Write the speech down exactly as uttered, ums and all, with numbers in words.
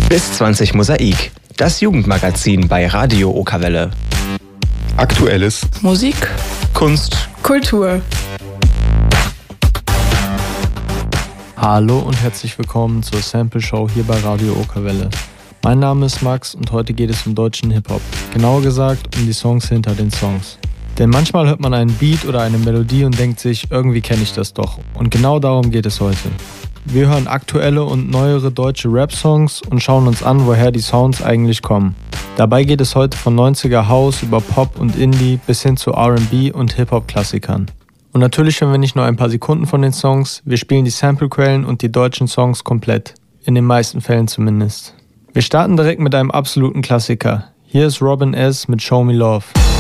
Bis zwanzig Mosaik, das Jugendmagazin bei Radio Okerwelle. Aktuelles, Musik, Kunst, Kultur. Hallo und herzlich willkommen zur Sample Show hier bei Radio Okerwelle. Mein Name ist Max und heute geht es um deutschen Hip-Hop. Genauer gesagt um die Songs hinter den Songs. Denn manchmal hört man einen Beat oder eine Melodie und denkt sich, irgendwie kenne ich das doch. Und genau darum geht es heute. Wir hören aktuelle und neuere deutsche Rap-Songs und schauen uns an, woher die Sounds eigentlich kommen. Dabei geht es heute von neunziger House über Pop und Indie bis hin zu R and B und Hip-Hop-Klassikern. Und natürlich hören wir nicht nur ein paar Sekunden von den Songs, wir spielen die Samplequellen und die deutschen Songs komplett. In den meisten Fällen zumindest. Wir starten direkt mit einem absoluten Klassiker. Hier ist Robin S. mit Show Me Love.